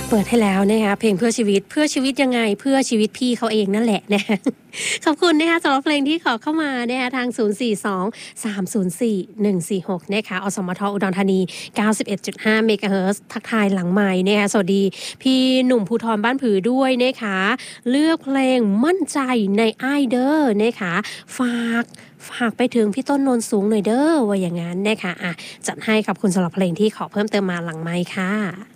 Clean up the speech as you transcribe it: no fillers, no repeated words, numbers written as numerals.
เปิดให้แล้วนะคะเพลงเพื่อชีวิตยังไงเพื่อชีวิตพี่เขาเองนั่นแหละนะคะ ขอบคุณนะคะสำหรับเพลงที่ขอเข้ามานะคะทาง042 304 146นะคะอสมทอุดรธานี91.5เมกะเฮิรตซ์ทักทายหลังไมค์นะคะสวัสดีพี่หนุ่มภูธรบ้านผือด้วยนะคะเลือกเพลงมั่นใจในอ้ายเด้อนะคะฝากไปถึงพี่ต้นนนสูงหน่อยเด้อว่าอย่างนั้นนะคะจัดให้กับคุณสำหรับเพลงที่ขอเพิ่มเติมมาหลังไมค์ค่ะ